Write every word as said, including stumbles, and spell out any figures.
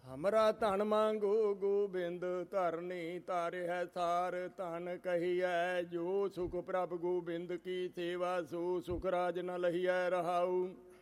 ਹਮਰਾ ਧਨ ਮੰਗੋ ਗੋਬਿੰਦ ਧਰਨੀ ਤਾਰਿਆ ਸਾਰ ਧਨ ਕਹੀਐ। ਜੋ ਸੁਖ ਪ੍ਰਭ ਗੋਬਿੰਦ ਕੀ ਸੇਵਾ ਸੋ ਸੁਖ ਰਾਜ ਨ ਲਹੀਐ ਰਹਾਉ।